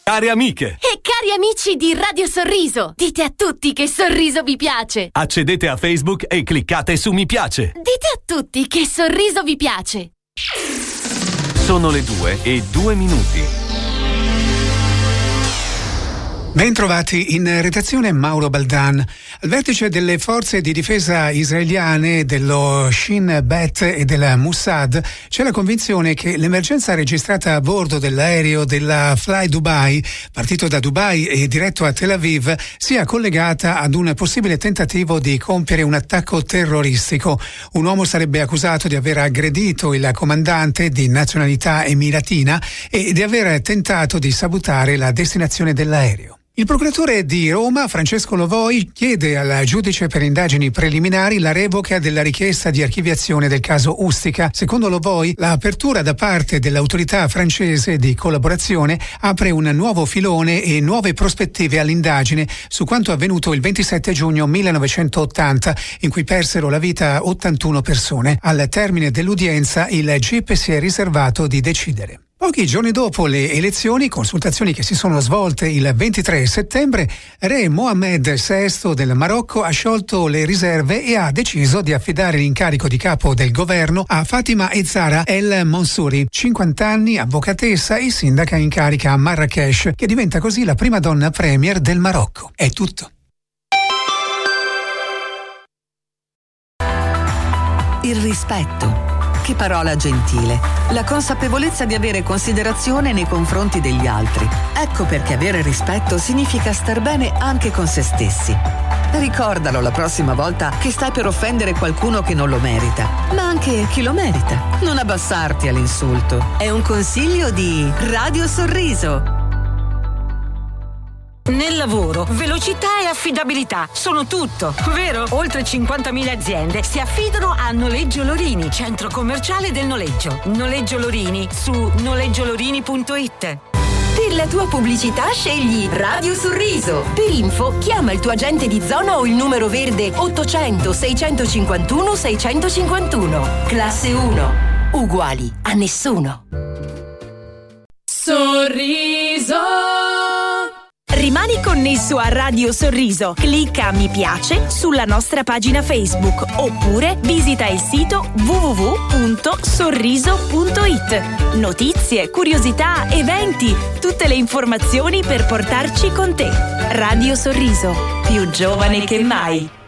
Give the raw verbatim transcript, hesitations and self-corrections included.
Care amiche e cari amici di Radio Sorriso, dite a tutti che Sorriso vi piace. Accedete a Facebook e cliccate su mi piace. Dite a tutti che Sorriso vi piace. Sono le due e due minuti. Bentrovati in redazione Mauro Baldan. Al vertice delle forze di difesa israeliane, dello Shin Bet e del Mossad c'è la convinzione che l'emergenza registrata a bordo dell'aereo della Fly Dubai, partito da Dubai e diretto a Tel Aviv, sia collegata ad un possibile tentativo di compiere un attacco terroristico. Un uomo sarebbe accusato di aver aggredito il comandante, di nazionalità emiratina, e di aver tentato di sabotare la destinazione dell'aereo. Il procuratore di Roma, Francesco Lovoi, chiede al giudice per indagini preliminari la revoca della richiesta di archiviazione del caso Ustica. Secondo Lovoi, l'apertura da parte dell'autorità francese di collaborazione apre un nuovo filone e nuove prospettive all'indagine su quanto avvenuto il ventisette giugno millenovecentottanta, in cui persero la vita ottantuno persone. Al termine dell'udienza, il G I P si è riservato di decidere. Pochi giorni dopo le elezioni, consultazioni che si sono svolte il ventitré settembre, re Mohammed sesto del Marocco ha sciolto le riserve e ha deciso di affidare l'incarico di capo del governo a Fatima Ezzara El Mansouri, cinquanta anni, avvocatessa e sindaca in carica a Marrakech, che diventa così la prima donna premier del Marocco. È tutto. Il rispetto. Che parola gentile. La consapevolezza di avere considerazione nei confronti degli altri. Ecco perché avere rispetto significa star bene anche con se stessi. Ricordalo la prossima volta che stai per offendere qualcuno che non lo merita, ma anche chi lo merita. Non abbassarti all'insulto. È un consiglio di Radio Sorriso. Nel lavoro, velocità e affidabilità sono tutto, vero? Oltre cinquantamila aziende si affidano a Noleggio Lorini, centro commerciale del noleggio. Noleggio Lorini su noleggiolorini punto it. Per la tua pubblicità scegli Radio Sorriso. Per info chiama il tuo agente di zona o il numero verde ottocento seicentocinquantuno seicentocinquantuno. Classe uno. Uguali a nessuno. Sorriso. Rimani connesso a Radio Sorriso. Clicca mi piace sulla nostra pagina Facebook oppure visita il sito w w w punto sorriso punto it. Notizie, curiosità, eventi, tutte le informazioni per portarci con te. Radio Sorriso, più giovane che mai.